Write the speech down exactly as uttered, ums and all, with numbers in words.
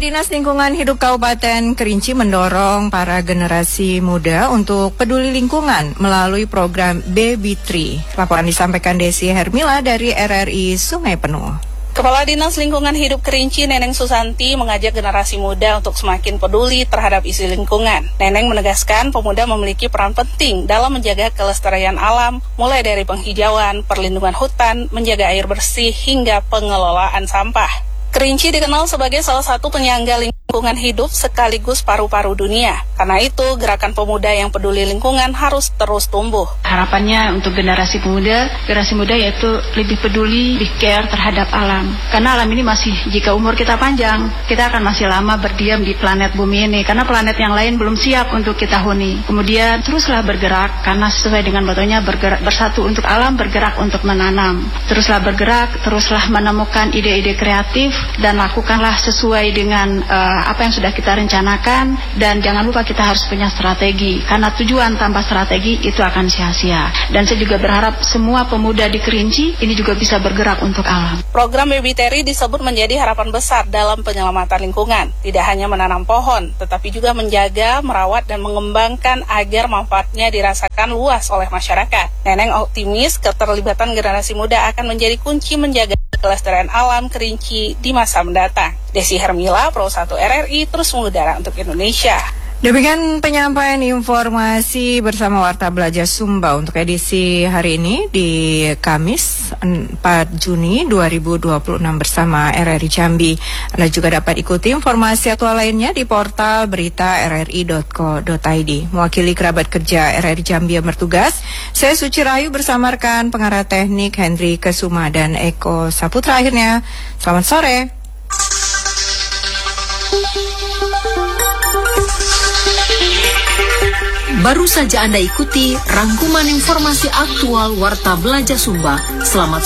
Dinas Lingkungan Hidup Kabupaten Kerinci mendorong para generasi muda untuk peduli lingkungan melalui program Baby Tree. Laporan disampaikan Desi Hermila dari R R I Sungai Penuh. Kepala Dinas Lingkungan Hidup Kerinci, Neneng Susanti, mengajak generasi muda untuk semakin peduli terhadap isu lingkungan. Neneng menegaskan pemuda memiliki peran penting dalam menjaga kelestarian alam, mulai dari penghijauan, perlindungan hutan, menjaga air bersih, hingga pengelolaan sampah. Kerinci dikenal sebagai salah satu penyangga lingkungan hidup sekaligus paru-paru dunia. Karena itu, gerakan pemuda yang peduli lingkungan harus terus tumbuh. Harapannya untuk generasi pemuda, generasi muda yaitu lebih peduli, lebih care terhadap alam. Karena alam ini masih, jika umur kita panjang, kita akan masih lama berdiam di planet bumi ini. Karena planet yang lain belum siap untuk kita huni. Kemudian teruslah bergerak, karena sesuai dengan motonya bergerak, bersatu untuk alam, bergerak untuk menanam. Teruslah bergerak, teruslah menemukan ide-ide kreatif, dan lakukanlah sesuai dengan uh, apa yang sudah kita rencanakan, dan jangan lupa kita harus punya strategi, karena tujuan tanpa strategi itu akan sia-sia. Dan saya juga berharap semua pemuda di Kerinci ini juga bisa bergerak untuk alam. Program Baby Tree disebut menjadi harapan besar dalam penyelamatan lingkungan. Tidak hanya menanam pohon, tetapi juga menjaga, merawat, dan mengembangkan agar manfaatnya dirasakan luas oleh masyarakat. Neneng optimis keterlibatan generasi muda akan menjadi kunci menjaga kelestarian alam Kerinci di masa mendatang. Desi Hermila, Pro satu R R I, terus mengudara untuk Indonesia. Demikian penyampaian informasi bersama Warta Belajar Sumba untuk edisi hari ini di Kamis empat Juni dua ribu dua puluh enam bersama R R I Jambi. Anda juga dapat ikuti informasi aktual lainnya di portal berita r r i dot co dot i d. Mewakili kerabat kerja R R I Jambi yang bertugas, saya Suci Rahayu bersama rekan pengarah teknik Henry Kesuma dan Eko Saputra. Akhirnya, selamat sore. Baru saja Anda ikuti rangkuman informasi aktual Warta Belajar Sumba. Selamat